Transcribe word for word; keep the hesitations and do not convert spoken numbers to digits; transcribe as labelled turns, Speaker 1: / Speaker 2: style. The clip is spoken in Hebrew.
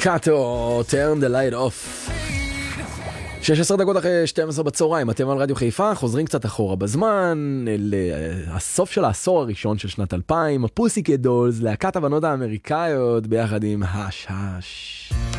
Speaker 1: קאטו, turn the light off. שש עשרה דקות אחרי שתים עשרה בצהריים, אתם על רדיו חיפה, חוזרים קצת אחורה בזמן, לסוף של העשור הראשון של שנת אלפיים, הפוסיקט דולס, להקת הבנות האמריקאיות, ביחד עם הש הש.